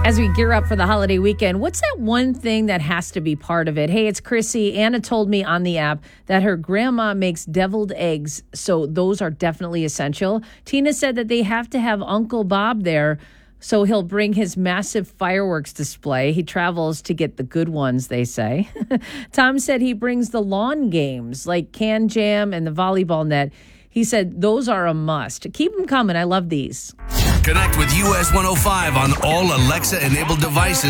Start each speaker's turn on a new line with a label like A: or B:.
A: As we gear up for the holiday weekend, what's that one thing that has to be part of it? Hey, it's Chrissy. Anna told me on the app that her grandma makes deviled eggs, so those are definitely essential. Tina said that they have to have Uncle Bob there, so he'll bring his massive fireworks display. He travels to get the good ones, they say. Tom said he brings the lawn games like Can Jam and the volleyball net. He said those are a must. Keep them coming. I love these.
B: Connect with US 105 on all Alexa-enabled devices.